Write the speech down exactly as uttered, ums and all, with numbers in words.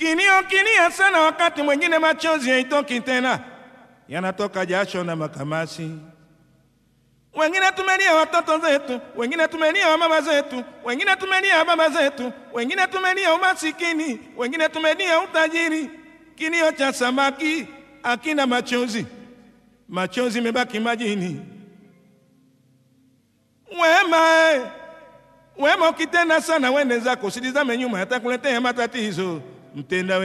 Kilio kilia sana, wakati mwingine machozi haitoki tena, yanatoka jasho na makamasi. Wengine tumelia watoto zetu, wengine tumelia mama zetu, wengine tumelia baba zetu, wengine tumelia umasikini, wengine tumelia utajiri. Kilio cha samaki akina machozi, machozi mebaki majini. Wema, wema ukitenda sana wende zako, usitizame nyuma, yatakuletea matatizo. Mtenda